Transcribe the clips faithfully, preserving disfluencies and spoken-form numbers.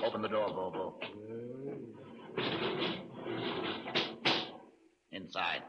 Open the door, Bobo. Inside.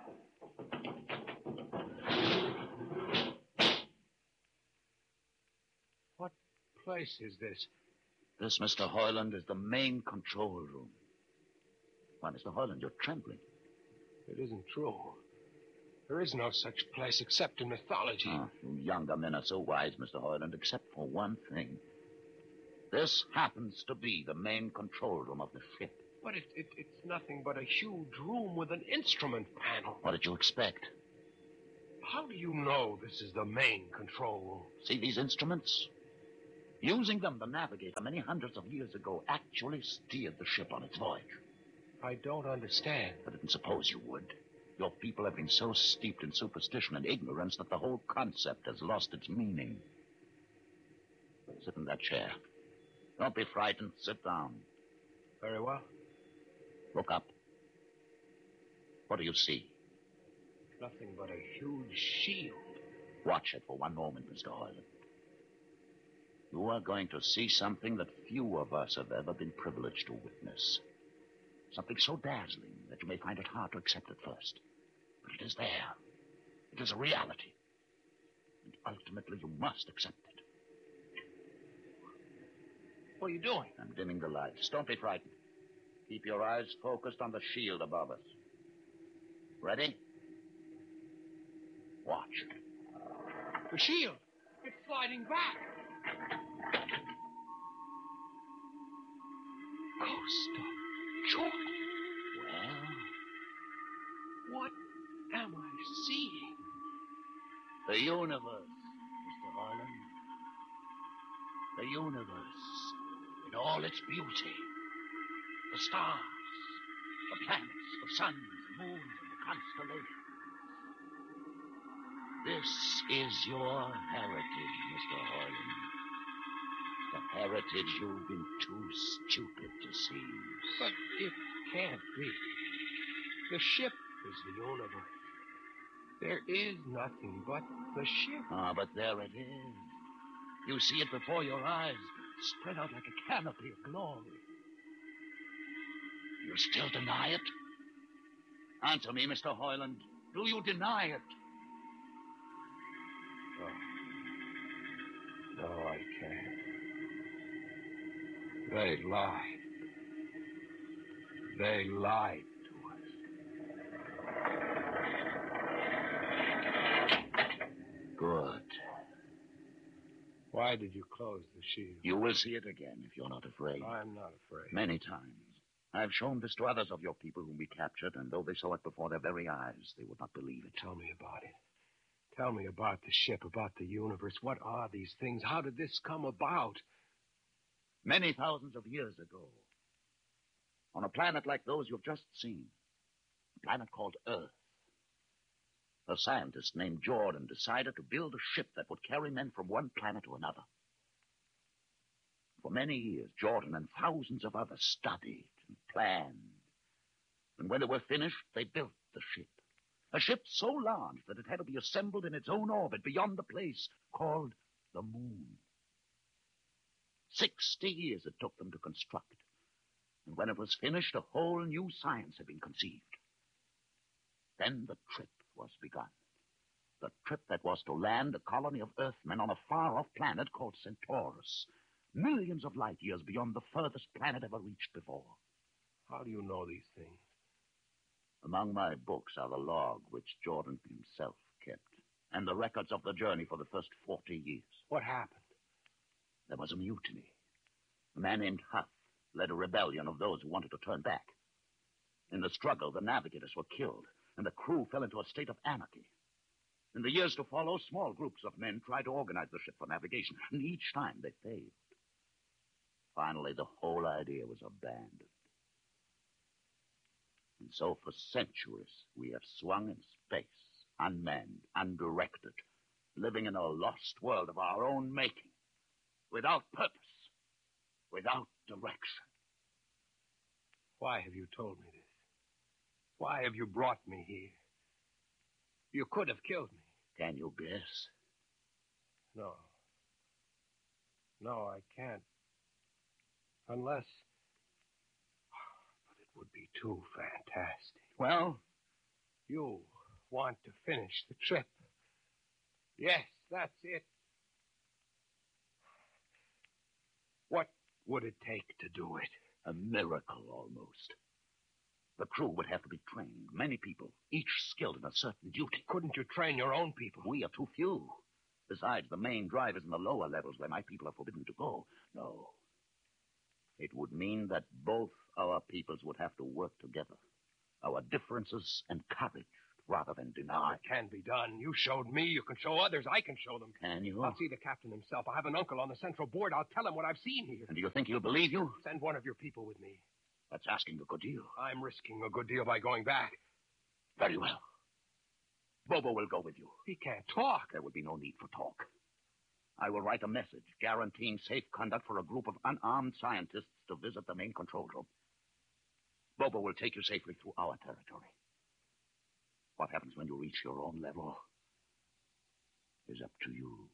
What place is this? This, Mister Hoyland, is the main control room. Why, Mister Hoyland, you're trembling. It isn't true. There is no such place except in mythology. Oh, you younger men are so wise, Mister Hoyland, except for one thing. This happens to be the main control room of the ship. But it, it, it's nothing but a huge room with an instrument panel. What did you expect? How do you know this is the main control room? See these instruments? Using them, the navigator, many hundreds of years ago, actually steered the ship on its voyage. I don't understand. I didn't suppose you would. Your people have been so steeped in superstition and ignorance that the whole concept has lost its meaning. Sit in that chair. Don't be frightened. Sit down. Very well. Look up. What do you see? Nothing but a huge shield. Watch it for one moment, Mister Hoyland. You are going to see something that few of us have ever been privileged to witness. Something so dazzling that you may find it hard to accept at first. But it is there. It is a reality. And ultimately you must accept it. What are you doing? I'm dimming the lights. Don't be frightened. Keep your eyes focused on the shield above us. Ready? Watch. The shield. It's sliding back. Ghost of Jordan. Well? What am I seeing? The universe, Mister Harlan. The universe in all its beauty. The stars, the planets, the suns, the moons, and the constellations. This is your heritage, Mister Harlan. The heritage you've been too stupid to see. But it can't be. The ship is the universe. There is nothing but the ship. Ah, but there it is. You see it before your eyes, spread out like a canopy of glory. You still deny it? Answer me, Mister Hoyland. Do you deny it? No. No, I can't. They lied. They lied to us. Good. Why did you close the shield? You will see it again if you're not afraid. I'm not afraid. Many times. I've shown this to others of your people whom we captured, and though they saw it before their very eyes, they would not believe it. Tell me about it. Tell me about the ship, about the universe. What are these things? How did this come about? Many thousands of years ago, on a planet like those you've just seen, a planet called Earth, a scientist named Jordan decided to build a ship that would carry men from one planet to another. For many years, Jordan and thousands of others studied and planned. And when they were finished, they built the ship. A ship so large that it had to be assembled in its own orbit beyond the place called the moon. Sixty years it took them to construct. And when it was finished, a whole new science had been conceived. Then the trip was begun. The trip that was to land a colony of Earthmen on a far-off planet called Centaurus, millions of light years beyond the furthest planet ever reached before. How do you know these things? Among my books are the log which Jordan himself kept, and the records of the journey for the first forty years. What happened? There was a mutiny. A man named Huff led a rebellion of those who wanted to turn back. In the struggle, the navigators were killed, and the crew fell into a state of anarchy. In the years to follow, small groups of men tried to organize the ship for navigation, and each time they failed. Finally, the whole idea was abandoned. And so for centuries, we have swung in space, unmanned, undirected, living in a lost world of our own making, without purpose, without direction. Why have you told me this? Why have you brought me here? You could have killed me. Can you guess? No. No, I can't. Unless... be too fantastic. Well? You want to finish the trip. Yes, that's it. What would it take to do it? A miracle, almost. The crew would have to be trained. Many people, each skilled in a certain duty. Couldn't you train your own people? We are too few. Besides, the main drivers in the lower levels where my people are forbidden to go. No. It would mean that both our peoples would have to work together. Our differences and courage, rather than deny. It can be done. You showed me. You can show others. I can show them. Can you? I'll see the captain himself. I have an uncle on the central board. I'll tell him what I've seen here. And do you think he'll believe you? Send one of your people with me. That's asking a good deal. I'm risking a good deal by going back. Very well. Bobo will go with you. He can't talk. There will be no need for talk. I will write a message guaranteeing safe conduct for a group of unarmed scientists to visit the main control room. Bobo will take you safely through our territory. What happens when you reach your own level is up to you.